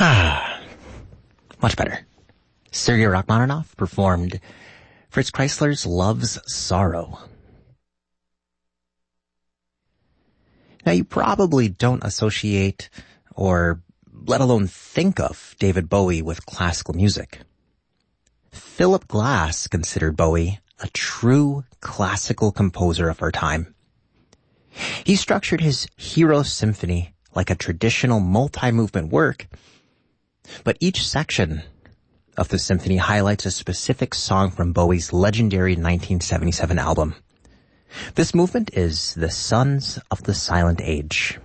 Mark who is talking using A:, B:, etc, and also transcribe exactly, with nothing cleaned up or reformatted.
A: Ah, much better. Sergei Rachmaninoff performed Fritz Kreisler's Love's Sorrow. Now, you probably don't associate or let alone think of David Bowie with classical music. Philip Glass considered Bowie a true classical composer of our time. He structured his Hero Symphony like a traditional multi-movement work, but each section of the symphony highlights a specific song from Bowie's legendary nineteen seventy-seven album. This movement is The Sons of the Silent Age.